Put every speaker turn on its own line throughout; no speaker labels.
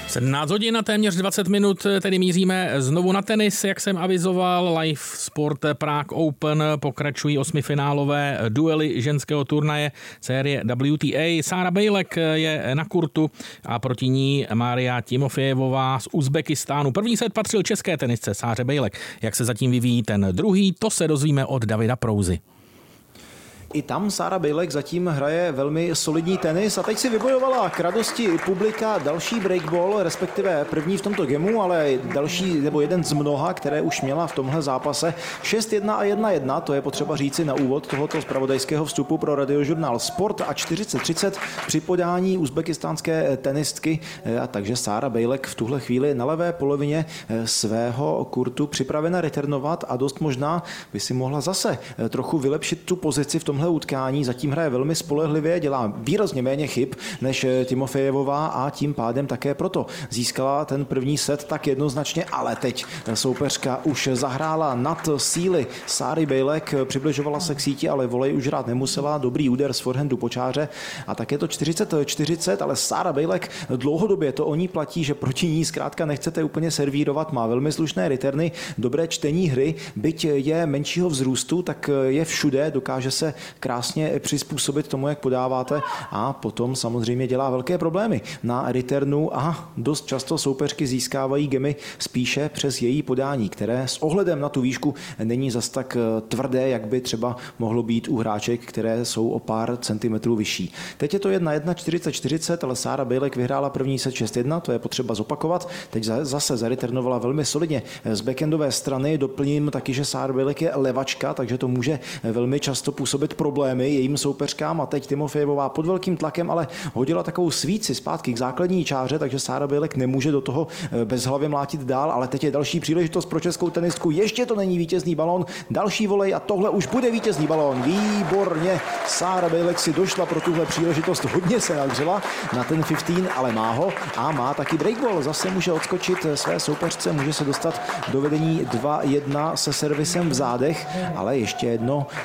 17 hodin na téměř 20 minut, tedy míříme znovu na tenis, jak jsem avizoval. Live Sport Prague Open pokračují osmifinálové duely ženského turnaje série WTA. Sára Bejlek je na kurtu a proti ní Mária Timofejevová z Uzbekistánu. První set patřil české tenisce Sáře Bejlek. Jak se zatím vyvíjí ten druhý, to se dozvíme od Davida Prouzy.
I tam Sára Bejlek zatím hraje velmi solidní tenis a teď si vybojovala k radosti publika další breakball, respektive první v tomto gemu, ale další nebo jeden z mnoha, které už měla v tomhle zápase. 6-1 a 1-1, to je potřeba říci na úvod tohoto zpravodajského vstupu pro radiožurnál Sport a 40-30 při podání uzbekistánské tenistky. A takže Sára Bejlek v tuhle chvíli na levé polovině svého kurtu připravena returnovat a dost možná by si mohla zase trochu vylepšit tu pozici v tomhle utkání. Zatím hraje velmi spolehlivě, dělá výrazně méně chyb než Timofejevová a tím pádem také proto získala ten první set tak jednoznačně, ale teď soupeřka už zahrála nad síly Sáry Bejlek, přibližovala se k síti, ale volej už hrát nemusela, dobrý úder z forehandu po čáře a tak je to 40-40, ale Sára Bejlek dlouhodobě to o ní platí, že proti ní zkrátka nechcete úplně servírovat, má velmi slušné returny, dobré čtení hry, byť je menšího vzrůstu, tak je všude, dokáže se krásně přizpůsobit tomu, jak podáváte a potom samozřejmě dělá velké problémy na returnu a dost často soupeřky získávají gemy spíše přes její podání, které s ohledem na tu výšku není zas tak tvrdé, jak by třeba mohlo být u hráček, které jsou o pár centimetrů vyšší. Teď je to 1-1, 40-40, ale Sára Bejlek vyhrála první set 6-1, to je potřeba zopakovat. Teď zase zareturnovala velmi solidně z backendové strany. Doplním taky, že Sára Bejlek je levačka, takže to může velmi často působit problémy jejím soupeřkám a teď Timofejevová pod velkým tlakem, ale hodila takovou svíci zpátky k základní čáře, takže Sára Bejlek nemůže do toho bezhlavě mlátit dál, ale teď je další příležitost pro českou tenistku. Ještě to není vítězný balón, další volej a tohle už bude vítězný balón. Výborně, Sára Bejlek si došla pro tuhle příležitost, hodně se nagřela na ten 15, ale má ho a má taky breakball. Zase může odskočit své soupeřce, může se dostat do vedení 2-1 se servisem v zádech, ale ještě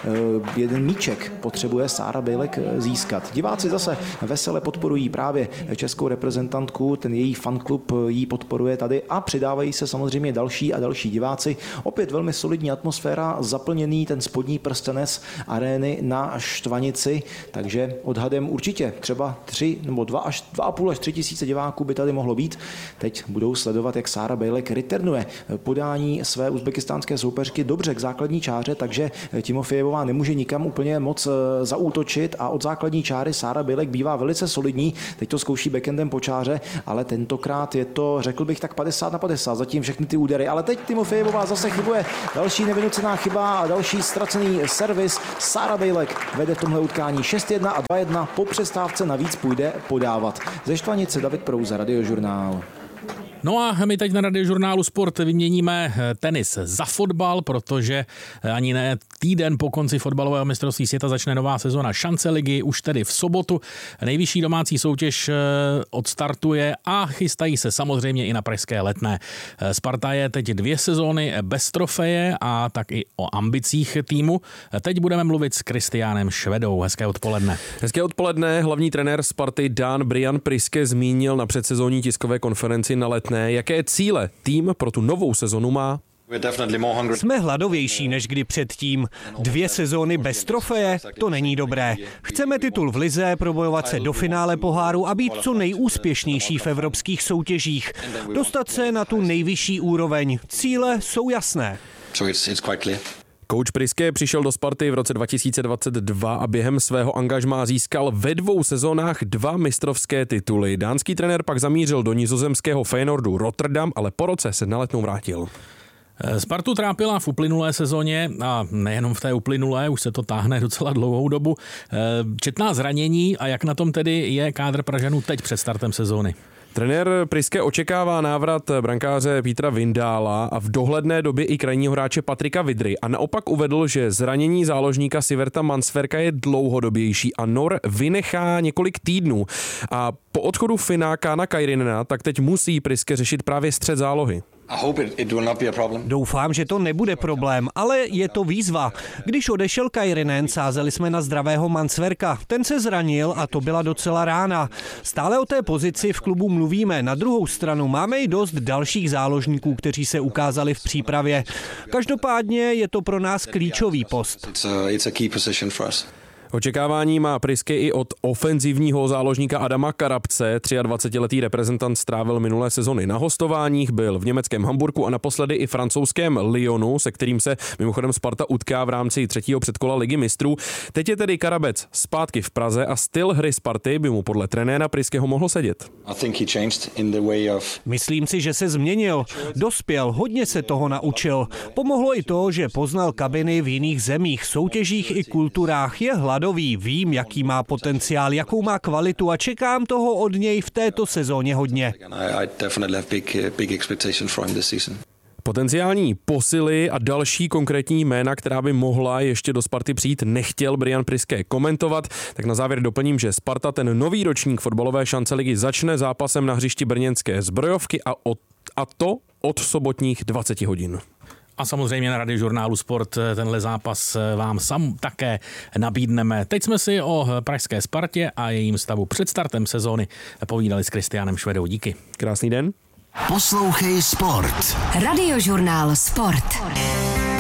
jeden míček potřebuje Sára Bejlek získat. Diváci zase vesele podporují právě českou reprezentantku, ten její fanklub jí podporuje tady a přidávají se samozřejmě další a další diváci. Opět velmi solidní atmosféra, zaplněný ten spodní prstenec arény na Štvanici, takže odhadem určitě třeba 3 nebo 2,5 až 3 tisíce diváků by tady mohlo být. Teď budou sledovat, jak Sára Bejlek returnuje podání své uzbekistánské soupeřky dobře k základní čáře, takže Timofejevová nemůže nikam úplně moc zaútočit a od základní čáry Sára Bejlek bývá velice solidní. Teď to zkouší backendem po čáře, ale tentokrát je to, řekl bych, tak 50/50, zatím všechny ty údery. Ale teď Timofejevová zase chybuje. Další nevynucená chyba a další ztracený servis. Sára Bejlek vede v tomhle utkání 6-1 a 2-1. Po přestávce navíc půjde podávat. Ze Štvanice David Prouza, Radiožurnál.
No a my teď na Radiožurnálu Sport vyměníme tenis za fotbal, protože ani ne týden po konci fotbalového mistrovství světa začne nová sezona Šance ligy, už tedy v sobotu. Nejvyšší domácí soutěž odstartuje a chystají se samozřejmě i na pražské Letné. Sparta je teď 2 sezóny bez trofeje a tak i o ambicích týmu. Teď budeme mluvit s Kristiánem Švedou. Hezké odpoledne.
Hezké odpoledne. Hlavní trenér Sparty Dan Brian Priske zmínil na předsezónní tiskové konferenci na Letné, jaké cíle tým pro tu novou sezonu má.
Jsme hladovější než kdy předtím. 2 sezóny bez trofeje, to není dobré. Chceme titul v lize, probojovat se do finále poháru a být co nejúspěšnější v evropských soutěžích. Dostat se na tu nejvyšší úroveň. Cíle jsou jasné.
Coach Priske přišel do Sparty v roce 2022 a během svého angažmá získal ve 2 sezónách 2 mistrovské tituly. Dánský trenér pak zamířil do nizozemského Feyenoordu Rotterdam, ale po roce se na Letnou vrátil.
Spartu trápila v uplynulé sezóně a nejenom v té uplynulé, už se to táhne docela dlouhou dobu. Četná zranění a jak na tom tedy je kádr Pražanů teď před startem sezóny?
Trenér Priske očekává návrat brankáře Petra Vindála a v dohledné době i krajního hráče Patrika Vidry a naopak uvedl, že zranění záložníka Siverta Mansverka je dlouhodobější a Nor vynechá několik týdnů. A po odchodu Fináka na Kairinena tak teď musí Priske řešit právě střed zálohy.
Doufám, že to nebude problém, ale je to výzva. Když odešel Kairinen, sázeli jsme na zdravého Mansverka. Ten se zranil a to byla docela rána. Stále o té pozici v klubu mluvíme. Na druhou stranu máme i dost dalších záložníků, kteří se ukázali v přípravě. Každopádně je to pro nás klíčový post.
Očekávání má Prisky i od ofenzivního záložníka Adama Karabce. 23letý reprezentant strávil minulé sezony na hostováních, byl v německém Hamburku a naposledy i francouzském Lyonu, se kterým se mimochodem Sparta utká v rámci třetího předkola Ligy mistrů. Teď je tedy Karabec zpátky v Praze a styl hry Sparty by mu podle trenéra Priskyho mohl sedět.
Myslím si, že se změnil. Dospěl, hodně se toho naučil. Pomohlo i to, že poznal kabiny v jiných zemích, soutěžích i kulturách. Je hladový, vím, jaký má potenciál, jakou má kvalitu a čekám toho od něj v této sezóně hodně.
Potenciální posily a další konkrétní jména, která by mohla ještě do Sparty přijít, nechtěl Brian Priske komentovat. Tak na závěr doplním, že Sparta ten nový ročník fotbalové šance ligy začne zápasem na hřišti brněnské Zbrojovky a to od sobotních 20 hodin.
A samozřejmě na Radiožurnálu Sport tenhle zápas vám také nabídneme. Teď jsme si o pražské Spartě a jejím stavu před startem sezóny povídali s Kristiánem Švedou. Díky.
Krásný den.
Poslouchej Sport. Radiožurnál Sport.